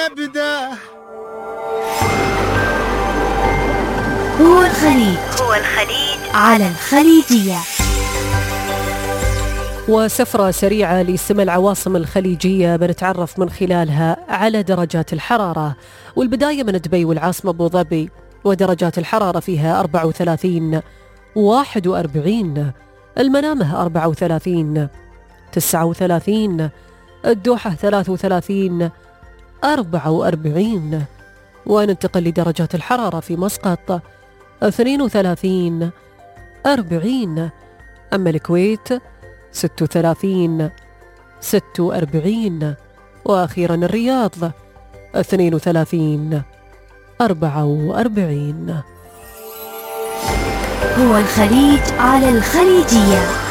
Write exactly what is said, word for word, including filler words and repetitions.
أبدا. هو الخليج هو الخليج على الخليجية. وسفرة سريعة لسمى العواصم الخليجية بنتعرف من خلالها على درجات الحرارة، والبداية من دبي والعاصمة أبو ظبي، ودرجات الحرارة فيها أربعة وثلاثين، واحد وأربعين، المنامة أربعة وثلاثين، تسعة وثلاثين، الدوحة ثلاثة وثلاثين، أربعة وأربعين. وننتقل لدرجات الحرارة في مسقط اثنين وثلاثين، أربعين، أما الكويت ستة وثلاثين، ستة وأربعين، وأخيرا الرياض اثنين وثلاثين، أربعة وأربعين. هو الخليج على الخليجية.